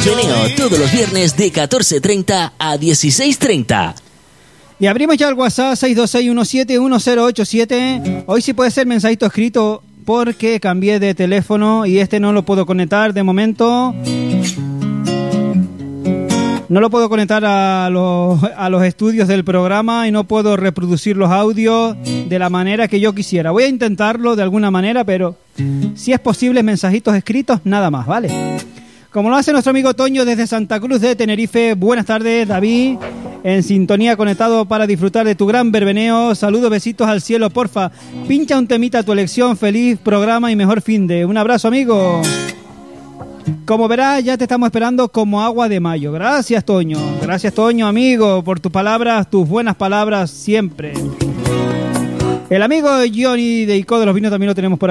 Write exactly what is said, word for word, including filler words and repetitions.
Meneo, todos los viernes de catorce treinta a dieciséis treinta. Y abrimos ya el WhatsApp seis dos seis uno siete uno cero ocho siete. Hoy sí puede ser mensajito escrito porque cambié de teléfono y este no lo puedo conectar de momento. No lo puedo conectar a los, a los estudios del programa y no puedo reproducir los audios de la manera que yo quisiera. Voy a intentarlo de alguna manera, pero si es posible, mensajitos escritos, nada más, ¿vale? Como lo hace nuestro amigo Toño desde Santa Cruz de Tenerife. Buenas tardes, David. En sintonía, conectado para disfrutar de tu gran verbeneo. Saludos, besitos al cielo, porfa. Pincha un temita a tu elección. Feliz programa y mejor fin de. Un abrazo, amigo. Como verás, ya te estamos esperando como agua de mayo. Gracias, Toño. Gracias, Toño, amigo, por tus palabras, tus buenas palabras siempre. El amigo Johnny de Ico de los Vinos también lo tenemos por aquí.